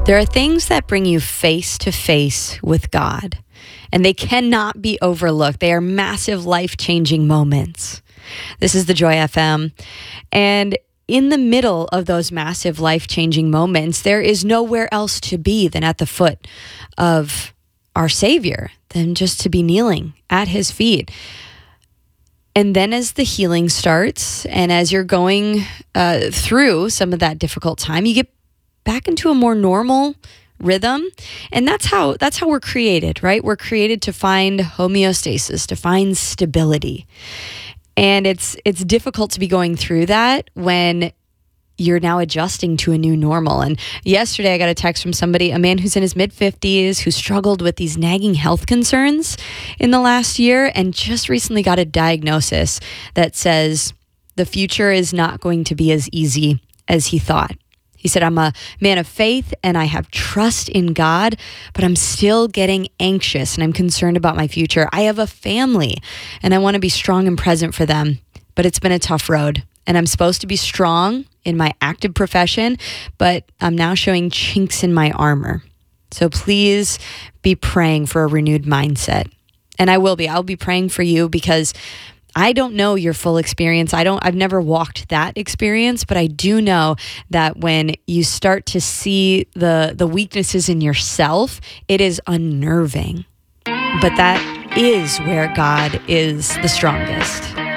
There are things that bring you face to face with God, and they cannot be overlooked. They are massive, life-changing moments. This is the Joy FM, and in the middle of those massive, life-changing moments, there is nowhere else to be than at the foot of our Savior, than just to be kneeling at his feet. And then as the healing starts, and as you're going through some of that difficult time, you get back into a more normal rhythm. And that's how we're created, right? We're created to find homeostasis, to find stability. And it's difficult to be going through that when you're now adjusting to a new normal. And yesterday I got a text from somebody, a man who's in his mid-50s, who struggled with these nagging health concerns in the last year and just recently got a diagnosis that says the future is not going to be as easy as he thought. He said, I'm a man of faith and I have trust in God, but I'm still getting anxious and I'm concerned about my future. I have a family and I want to be strong and present for them, but it's been a tough road. And I'm supposed to be strong in my active profession, but I'm now showing chinks in my armor. So please be praying for a renewed mindset. And I'll be praying for you because I don't know your full experience. I've never walked that experience, but I do know that when you start to see the weaknesses in yourself, it is unnerving. But that is where God is the strongest.